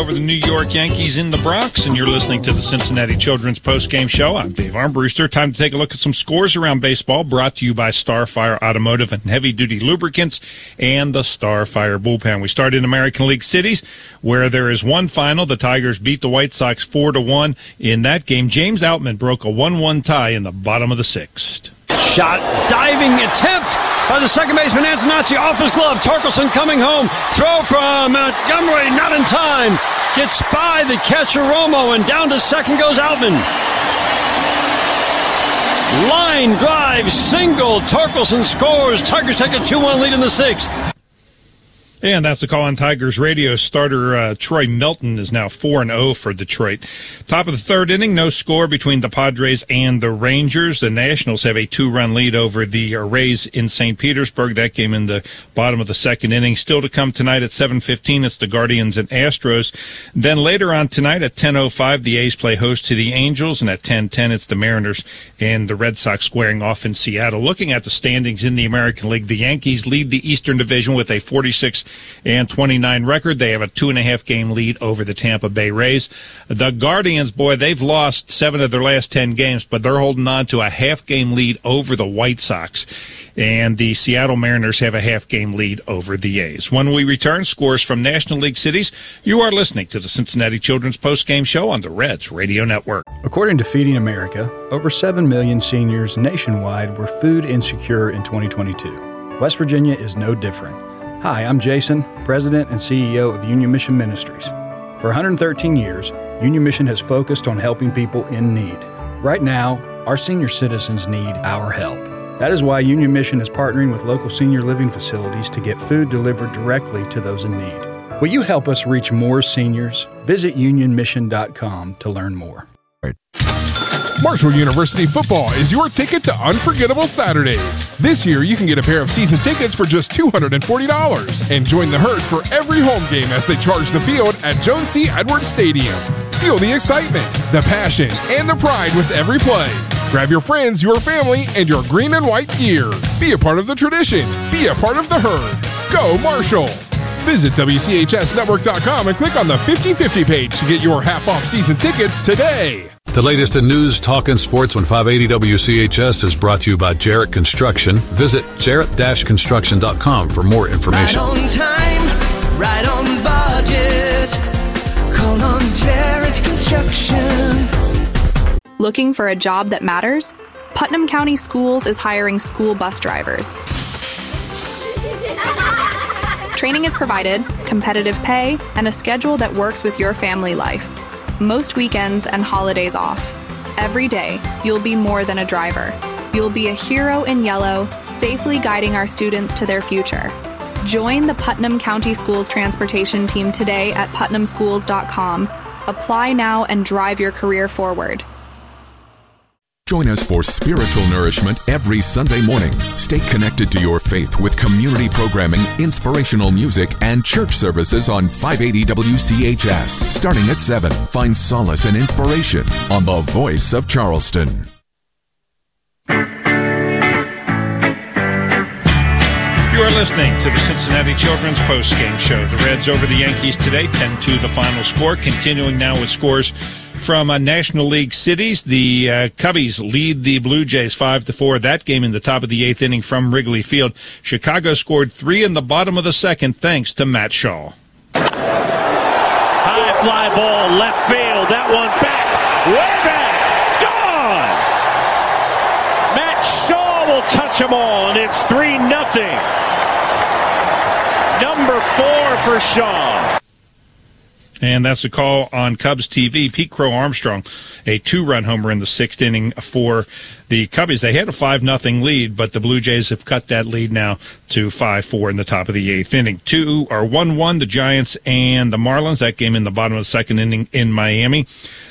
over the New York Yankees in the Bronx, and you're listening to the Cincinnati Children's Post-Game Show. I'm Dave Armbruster. Time to take a look at some scores around baseball, brought to you by Starfire Automotive and Heavy Duty Lubricants and the Starfire Bullpen. We start in American League cities, where there is one final. The Tigers beat the White Sox 4-1 in that game. James Outman broke a 1-1 tie in the bottom of the sixth. Shot, diving attempt by the second baseman Antonacci, off his glove. Torkelson coming home. Throw from Montgomery, not in time. Gets by the catcher Romo, and down to second goes Outman. Line drive, single. Torkelson scores. Tigers take a 2-1 lead in the sixth. And that's the call on Tigers radio. Starter Troy Milton is now 4-0 for Detroit. Top of the third inning, no score between the Padres and the Rangers. The Nationals have a 2-run lead over the Rays in St. Petersburg. That game in the bottom of the second inning. Still to come tonight at 7:15, it's the Guardians and Astros. Then later on tonight at 10:05, the A's play host to the Angels, and at 10:10, it's the Mariners and the Red Sox squaring off in Seattle. Looking at the standings in the American League, the Yankees lead the Eastern Division with a 46-29 record. They have a 2.5 game lead over the Tampa Bay Rays. The Guardians, boy, they've lost 7 of their last 10 games, but they're holding on to a half game lead over the White Sox. And the Seattle Mariners have a half game lead over the A's. When we return, scores from National League cities. You are listening to the Cincinnati Children's Post-Game Show on the Reds Radio Network. According to Feeding America, over 7 million seniors nationwide were food insecure in 2022. West Virginia is no different. Hi, I'm Jason, President and CEO of Union Mission Ministries. For 113 years, Union Mission has focused on helping people in need. Right now, our senior citizens need our help. That is why Union Mission is partnering with local senior living facilities to get food delivered directly to those in need. Will you help us reach more seniors? Visit unionmission.com to learn more. Marshall University football is your ticket to unforgettable Saturdays. This year, you can get a pair of season tickets for just $240 and join the herd for every home game as they charge the field at Joan C. Edwards Stadium. Feel the excitement, the passion, and the pride with every play. Grab your friends, your family, and your green and white gear. Be a part of the tradition. Be a part of the herd. Go Marshall! Visit WCHSnetwork.com and click on the 50/50 page to get your half-off season tickets today. The latest in news, talk, and sports on 580 WCHS is brought to you by Jarrett Construction. Visit jarrett-construction.com for more information. Right on time, right on budget. Call on Jarrett Construction. Looking for a job that matters? Putnam County Schools is hiring school bus drivers. Training is provided, competitive pay, and a schedule that works with your family life. Most weekends and holidays off. Every day, you'll be more than a driver. You'll be a hero in yellow, safely guiding our students to their future. Join the Putnam County Schools transportation team today at putnamschools.com. Apply now and drive your career forward. Join us for spiritual nourishment every Sunday morning. Stay connected to your faith with community programming, inspirational music, and church services on 580 WCHS. Starting at 7, find solace and inspiration on the Voice of Charleston. You are listening to the Cincinnati Children's Post-Game Show. The Reds over the Yankees today, 10-2 the final score. Continuing now with scores from National League cities. The Cubbies lead the Blue Jays 5-4. That game in the top of the 8th inning from Wrigley Field. Chicago scored 3 in the bottom of the second thanks to Matt Shaw. High fly ball, left field. That one back, way back, gone! Matt Shaw will touch them all, and it's 3-0. Number 4 for Shaw. And that's a call on Cubs TV. Pete Crow Armstrong, a 2-run homer in the 6th inning for the Cubbies. They had a 5-0 lead, but the Blue Jays have cut that lead now to 5-4 in the top of the 8th inning. 1-1, the Giants and the Marlins. That game in the bottom of the 2nd inning in Miami.